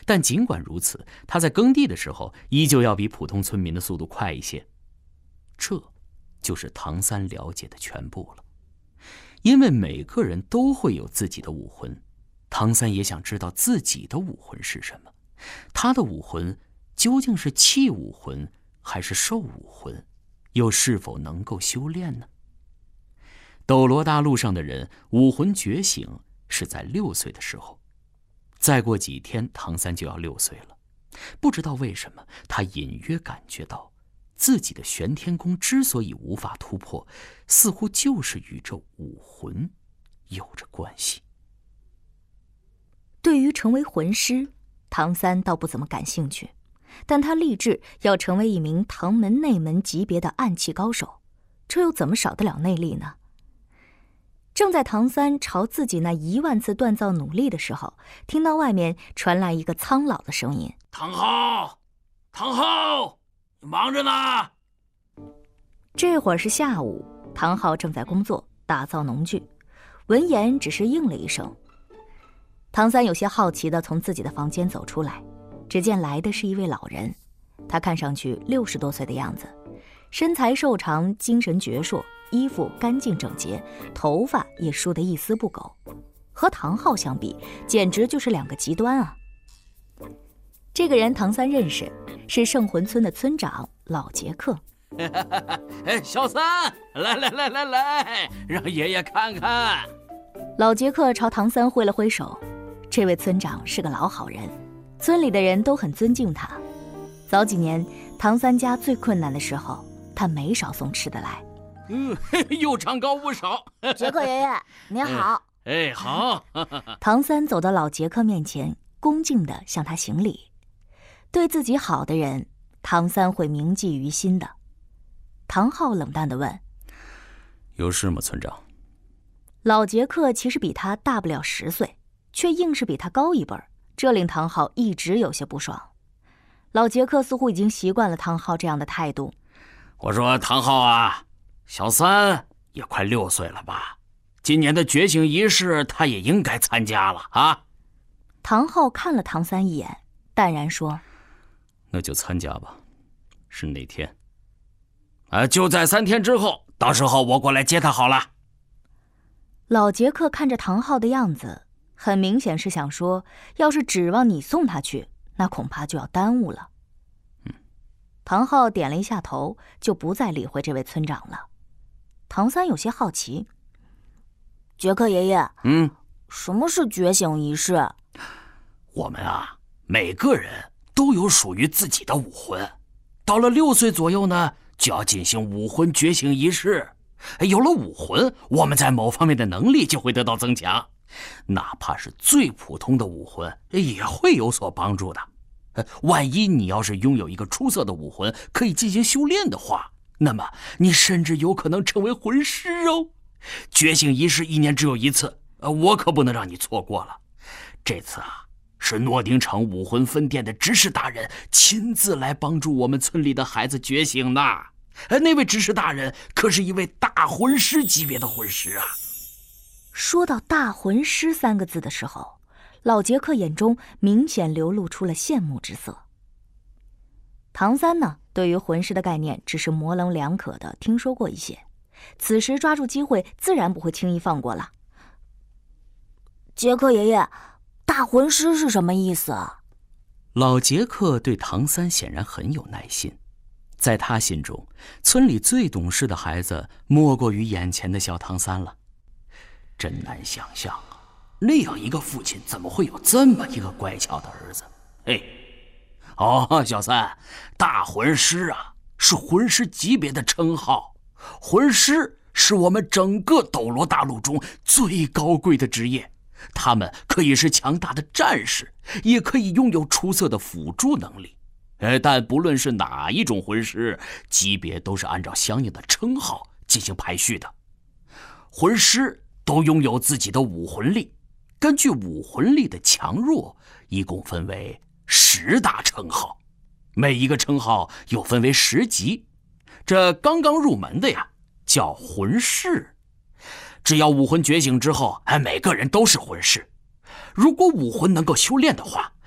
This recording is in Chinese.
但尽管如此，他在耕地的时候依旧要比普通村民的速度快一些。这就是唐三了解的全部了。因为每个人都会有自己的武魂，唐三也想知道自己的武魂是什么。他的武魂究竟是气武魂还是兽武魂，又是否能够修炼呢？斗罗大陆上的人武魂觉醒是在6岁的时候，再过几天唐三就要6岁了。不知道为什么，他隐约感觉到自己的玄天功之所以无法突破，似乎就是与这武魂有着关系。 对于成为魂师，唐三倒不怎么感兴趣，但他立志要成为一名唐门内门级别的暗器高手，这又怎么少得了内力呢？正在唐三朝自己那10000次锻造努力的时候，听到外面传来一个苍老的声音：“ 唐昊，唐昊，你忙着呢。” 这会儿是下午，唐昊正在工作打造农具，闻言只是应了一声。唐三有些好奇地从自己的房间走出来，只见来的是一位老人，他看上去60多岁的样子，身材瘦长，精神矍铄，衣服干净整洁，头发也梳得一丝不苟，和唐昊相比，简直就是2个极端啊！这个人唐三认识，是圣魂村的村长老杰克。 小三，来，让爷爷看看。 老杰克朝唐三挥了挥手。这位村长是个老好人，村里的人都很尊敬他。早几年唐三家最困难的时候，他没少送吃的来。 又长高不少。 杰克爷爷你好。 好。 唐三走到老杰克面前，恭敬地向他行礼。对自己好的人，唐三会铭记于心的。唐昊冷淡地问：“ 有事吗，村长？” 老杰克其实比他大不了10岁，却硬是比他高一辈，这令唐昊一直有些不爽。老杰克似乎已经习惯了唐昊这样的态度。 我说唐昊啊，小三也快6岁了吧？今年的觉醒仪式他也应该参加了啊。 唐昊看了唐三一眼，淡然说：“ 那就参加吧。是哪天？” 就在3天之后，到时候我过来接他好了。 老杰克看着唐昊的样子，很明显是想说，要是指望你送他去，那恐怕就要耽误了。唐昊点了一下头，就不再理会这位村长了。唐三有些好奇：“ 杰克爷爷，什么是觉醒仪式？” 我们啊，每个人都有属于自己的武魂，到了6岁左右呢，就要进行武魂觉醒仪式。有了武魂，我们在某方面的能力就会得到增强，哪怕是最普通的武魂也会有所帮助的。万一你要是拥有一个出色的武魂可以进行修炼的话，那么你甚至有可能成为魂师哦。觉醒仪式1年只有1次，我可不能让你错过了。这次啊，是诺丁城武魂分店的执事大人亲自来帮助我们村里的孩子觉醒呢。那位执事大人可是一位大魂师级别的魂师啊。 说到大魂师3个字的时候，老杰克眼中明显流露出了羡慕之色。唐三呢，对于魂师的概念只是模棱两可的听说过一些，此时抓住机会自然不会轻易放过了。 杰克爷爷，大魂师是什么意思啊？ 老杰克对唐三显然很有耐心，在他心中，村里最懂事的孩子莫过于眼前的小唐三了。真难想象啊，那样一个父亲怎么会有这么一个乖巧的儿子？ 小三，大魂师啊，是魂师级别的称号。魂师是我们整个斗罗大陆中最高贵的职业，他们可以是强大的战士，也可以拥有出色的辅助能力。但不论是哪一种魂师，级别都是按照相应的称号进行排序的。魂师都拥有自己的武魂力，根据武魂力的强弱，一共分为10大称号，每一个称号又分为10级。这刚刚入门的呀，叫魂士。只要武魂觉醒之后，每个人都是魂士。如果武魂能够修炼的话，